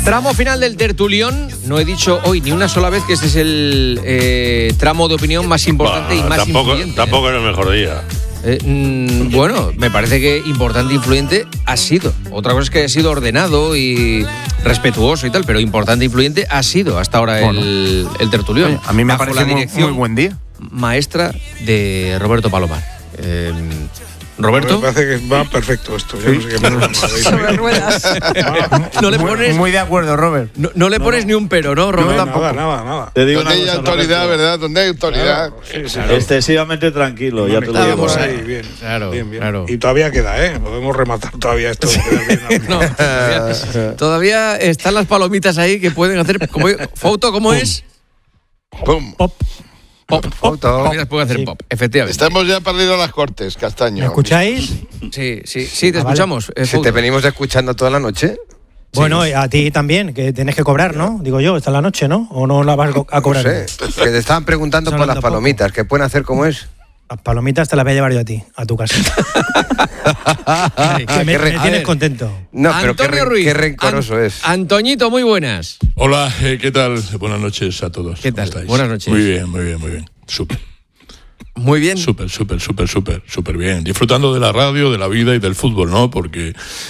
Tramo final del tertulión. No he dicho hoy ni una sola vez que este es el tramo de opinión más importante y más influyente. Tampoco era el mejor día. Bueno, me parece que importante e influyente ha sido. Otra cosa es que haya sido ordenado y respetuoso y tal, pero importante e influyente ha sido hasta ahora el tertulión. Oye, a mí me parece muy buen día. Maestra de Roberto Palomar. Roberto. Me parece que va perfecto esto. Yo no sé qué problema habéis. Sobre ruedas. No le pones, muy de acuerdo, Robert. no le pones ni un pero, ¿no, Roberto? Nada. Te digo ¿Dónde hay autoridad, Roberto, verdad? ¿Dónde hay autoridad? excesivamente tranquilo, ya te lo digo. Estábamos ahí. Bien, Claro, bien. claro. Y todavía queda, podemos rematar todavía esto. No, todavía están las palomitas ahí que pueden hacer. Foto, ¿cómo es? ¡Pum! Pop. Palomitas pueden hacer pop, efectivamente. Estamos ya perdidos las Cortes, Castaño. ¿Me escucháis? Sí, te escuchamos. Si te venimos escuchando toda la noche. Bueno, y a ti también, que tienes que cobrar, ¿no? Digo yo, esta es la noche, ¿no? ¿O no la vas a cobrar? No sé, que te estaban preguntando por las palomitas, ¿qué pueden hacer como es? Las palomitas te las voy a llevar yo a ti, a tu casa. me tienes contento. No, pero Antonio Ruiz, qué rencoroso es. Antoñito, muy buenas. Hola, ¿qué tal? Buenas noches a todos. ¿Qué tal? ¿Cómo estáis? Buenas noches. Muy bien. Súper. Muy bien. Súper bien. Disfrutando de la radio, de la vida y del fútbol, ¿no? Porque,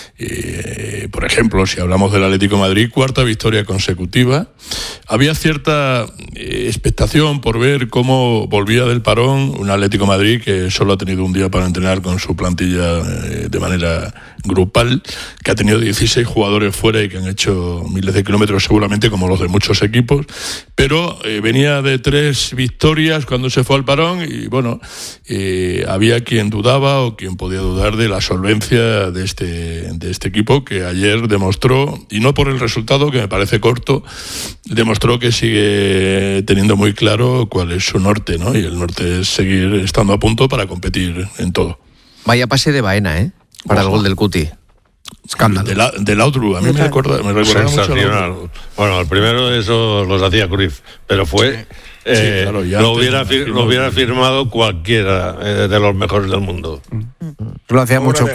por ejemplo, si hablamos del Atlético de Madrid, 4ª victoria consecutiva. Había cierta expectación por ver cómo volvía del parón un Atlético de Madrid que solo ha tenido un día para entrenar con su plantilla de manera grupal, que ha tenido 16 jugadores fuera y que han hecho miles de kilómetros seguramente como los de muchos equipos, pero venía de 3 victorias cuando se fue al parón y bueno, había quien dudaba o quien podía dudar de la solvencia de este equipo que ayer demostró, y no por el resultado que me parece corto, demostró que sigue teniendo muy claro cuál es su norte, ¿no? Y el norte es seguir estando a punto para competir en todo. Vaya pase de Baena, para el gol del Cuti. Escándalo. Del Outro, a mí me recuerda mucho sensacional. Bueno, el primero eso los hacía Cruyff, pero fue... claro, lo hubiera firmado cualquiera de los mejores del mundo. Lo hacía mucho.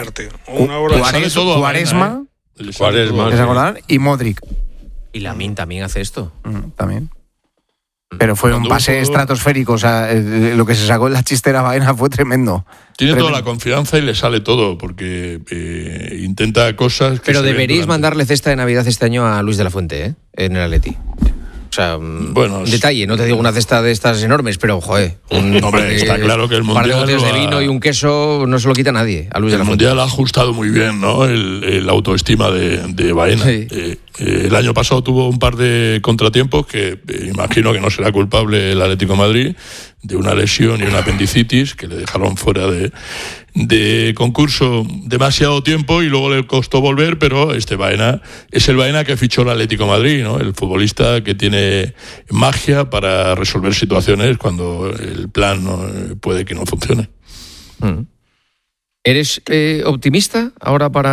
Cuaresma, ¿se acordaban? Y Modric. Y Lamine también hace esto. También. Pero fue un pase estratosférico, o sea, lo que se sacó en la chistera Baena fue tremendo. Tiene toda la confianza y le sale todo, porque intenta cosas que... Pero deberíais mandarle cesta de Navidad este año a Luis de la Fuente, en el Atleti. O sea, un detalle, no te digo una cesta de estas enormes, pero joder, está claro que el un par de Mundial botellas de vino y un queso no se lo quita nadie a Luis de la Fuente. El Mundial ha ajustado muy bien, ¿no? El autoestima de Baena. Sí. El año pasado tuvo un par de contratiempos que imagino que no será culpable el Atlético de Madrid, de una lesión y una apendicitis que le dejaron fuera de concurso demasiado tiempo y luego le costó volver, pero este Baena es el Baena que fichó el Atlético de Madrid, ¿no? El futbolista que tiene magia para resolver situaciones cuando el plan puede que no funcione. ¿Eres optimista ahora para